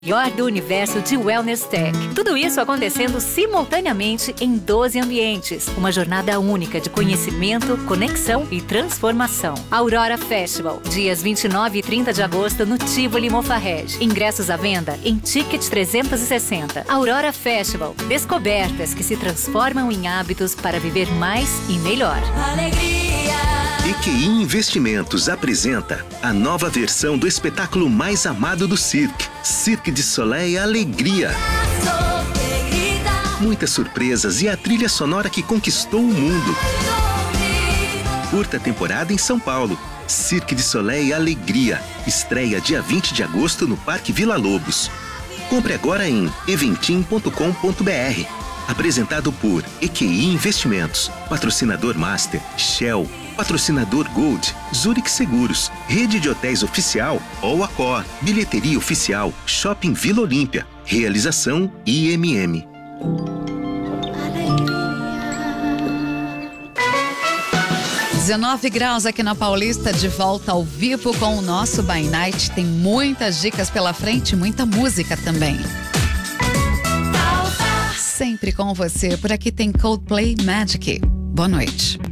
Melhor do universo de Wellness Tech. Tudo isso acontecendo simultaneamente em 12 ambientes. Uma jornada única de conhecimento, conexão e transformação. Aurora Festival, dias 29 e 30 de agosto no Tivoli Mofarrege. Ingressos à venda em Ticket 360. Aurora Festival, descobertas que se transformam em hábitos para viver mais e melhor. Alegria! EQI Investimentos apresenta a nova versão do espetáculo mais amado do Cirque, Cirque du Soleil Alegria. Muitas surpresas e a trilha sonora que conquistou o mundo. Curta temporada em São Paulo. Cirque du Soleil Alegria. Estreia dia 20 de agosto no Parque Vila Lobos. Compre agora em eventim.com.br. Apresentado por EQI Investimentos, patrocinador Master, Shell, patrocinador Gold, Zurich Seguros, Rede de Hotéis Oficial, All Accor, Bilheteria Oficial, Shopping Vila Olímpia, Realização IMM. 19 graus aqui na Paulista, de volta ao vivo com o nosso By Night. Tem muitas dicas pela frente, muita música também. Sempre com você, por aqui tem Coldplay Magic. Boa noite.